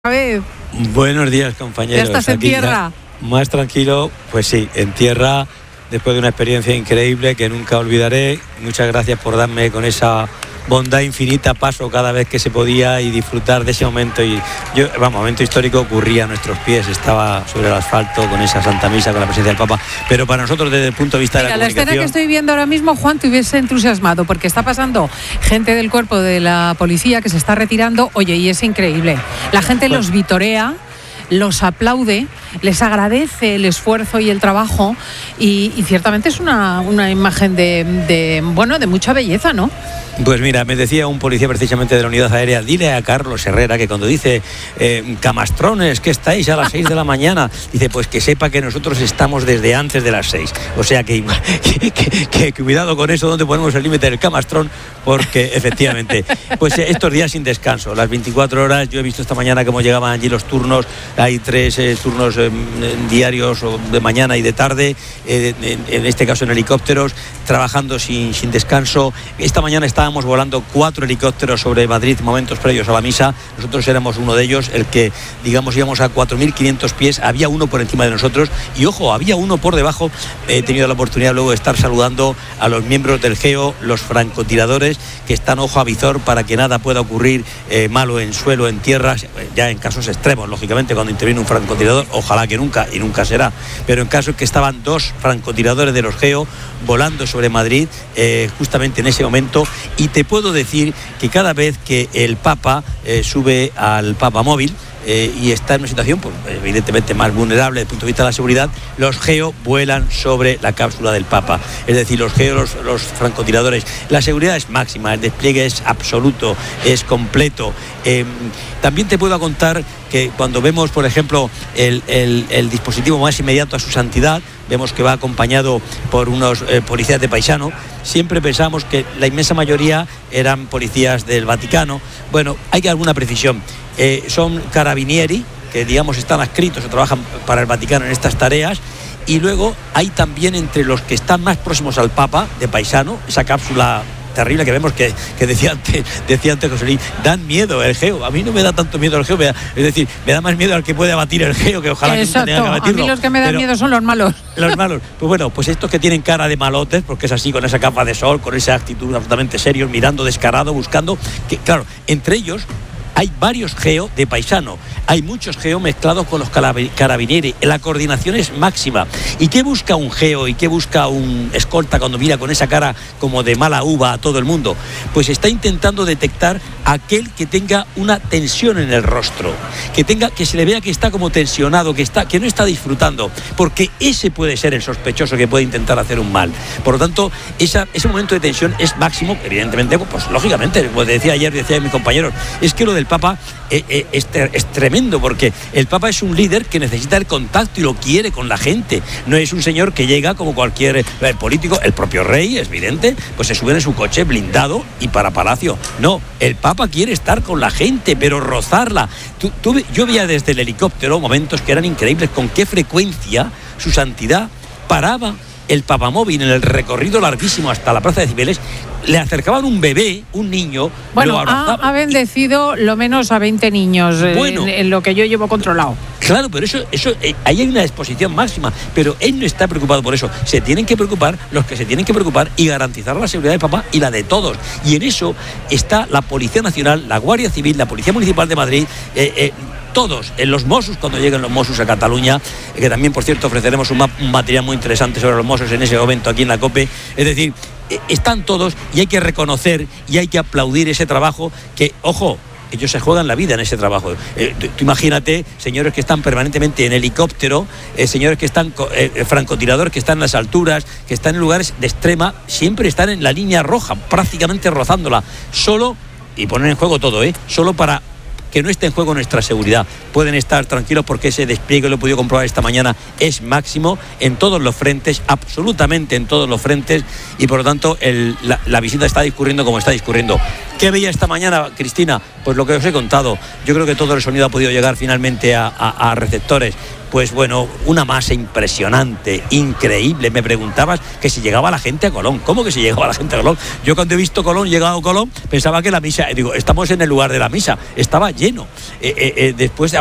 Vez. Buenos días, compañeros. ¿Ya estás en tierra? Más tranquilo, pues sí, en tierra, después de una experiencia increíble que nunca olvidaré. Muchas gracias por darme con esa bondad infinita paso cada vez que se podía y disfrutar de ese momento. Y yo, momento histórico ocurría a nuestros pies, estaba sobre el asfalto con esa Santa Misa, con la presencia del Papa. Pero para nosotros, desde el punto de vista de la comunicación... La escena que estoy viendo ahora mismo, Juan, te hubiese entusiasmado, porque está pasando gente del cuerpo de la policía que se está retirando. Oye, y es increíble. La gente los vitorea, los aplaude, les agradece el esfuerzo y el trabajo, y ciertamente es una imagen de mucha belleza, ¿no? Pues mira, me decía un policía precisamente de la unidad aérea, dile a Carlos Herrera que cuando dice camastrones, que estáis a las 6 de la mañana, dice, pues que sepa que nosotros estamos desde antes de las 6. O sea que cuidado con eso, donde ponemos el límite del camastrón, porque efectivamente, pues estos días sin descanso, las 24 horas, yo he visto esta mañana cómo llegaban allí los turnos, hay 3 turnos diarios de mañana y de tarde, en este caso en helicópteros, trabajando sin descanso. Esta mañana estábamos volando 4 helicópteros sobre Madrid momentos previos a la misa. Nosotros éramos uno de ellos, el que, digamos, íbamos a 4.500 pies. Había uno por encima de nosotros y, ojo, había uno por debajo. He tenido la oportunidad luego de estar saludando a los miembros del GEO, los francotiradores, que están ojo a visor para que nada pueda ocurrir malo en suelo, en tierra, ya en casos extremos, lógicamente, cuando interviene un francotirador, ojalá que nunca, y nunca será, pero en caso que estaban 2 francotiradores de los GEO volando sobre Madrid justamente en ese momento. Y te puedo decir que cada vez que el Papa sube al Papamóvil y está en una situación, pues, evidentemente más vulnerable desde el punto de vista de la seguridad, los GEO vuelan sobre la cápsula del Papa. Es decir, los GEO, los francotiradores, la seguridad es máxima, el despliegue es absoluto, es completo. También te puedo contar que cuando vemos, por ejemplo, el dispositivo más inmediato a su santidad, vemos que va acompañado por unos policías de paisano. Siempre pensamos que la inmensa mayoría eran policías del Vaticano. Bueno, hay alguna precisión. Son carabinieri, que digamos están adscritos o trabajan para el Vaticano en estas tareas. Y luego hay también entre los que están más próximos al Papa, de paisano, esa cápsula terrible que vemos que decía antes José Luis, dan miedo el GEO. A mí no me da tanto miedo el GEO, es decir, me da más miedo al que puede abatir el GEO, que ojalá que nunca tenga que abatirlo. A mí los que me dan miedo son los malos. Los malos. Pues bueno, pues estos que tienen cara de malotes, porque es así, con esa capa de sol, con esa actitud absolutamente serios, mirando descarado, buscando, que claro, entre ellos hay varios GEO de paisano, hay muchos GEO mezclados con los carabinieri, la coordinación es máxima. ¿Y qué busca un GEO y qué busca un escolta cuando mira con esa cara como de mala uva a todo el mundo? Pues está intentando detectar aquel que tenga una tensión en el rostro, que se le vea que está como tensionado, que no está disfrutando, porque ese puede ser el sospechoso que puede intentar hacer un mal. Por lo tanto, ese momento de tensión es máximo, evidentemente, pues lógicamente, como decía mi compañero, es que lo del Papa es tremendo, porque el Papa es un líder que necesita el contacto y lo quiere con la gente. No es un señor que llega como cualquier político. El propio rey, es evidente, pues se sube en su coche blindado y para palacio. No, el Papa quiere estar con la gente, pero rozarla. Yo veía desde el helicóptero momentos que eran increíbles, con qué frecuencia su santidad paraba el Papamóvil en el recorrido larguísimo hasta la Plaza de Cibeles, le acercaban un bebé, un niño, bueno, ha bendecido lo menos a 20 niños, bueno, en lo que yo llevo controlado. Claro, pero eso ahí hay una exposición máxima, pero él no está preocupado por eso. Se tienen que preocupar los que se tienen que preocupar y garantizar la seguridad del Papa y la de todos. Y en eso está la Policía Nacional, la Guardia Civil, la Policía Municipal de Madrid, todos, en los Mossos, cuando lleguen los Mossos a Cataluña, que también, por cierto, ofreceremos un material muy interesante sobre los Mossos en ese momento aquí en la COPE. Es decir, están todos y hay que reconocer y hay que aplaudir ese trabajo que, ojo, ellos se juegan la vida en ese trabajo. Tú imagínate, señores que están permanentemente en helicóptero, señores que están francotiradores que están en las alturas, que están en lugares de extrema, siempre están en la línea roja, prácticamente rozándola, solo, y ponen en juego todo, solo para que no esté en juego nuestra seguridad. Pueden estar tranquilos porque ese despliegue, lo he podido comprobar esta mañana, es máximo en todos los frentes, absolutamente en todos los frentes, y por lo tanto la visita está discurriendo como está discurriendo. ¿Qué veía esta mañana, Cristina? Pues lo que os he contado. Yo creo que todo el sonido ha podido llegar finalmente a receptores. Pues bueno, una masa impresionante, increíble. Me preguntabas que si llegaba la gente a Colón. ¿Cómo que si llegaba la gente a Colón? Yo cuando he visto Colón, llegado a Colón, pensaba que la misa, digo, estamos en el lugar de la misa, estaba lleno. Después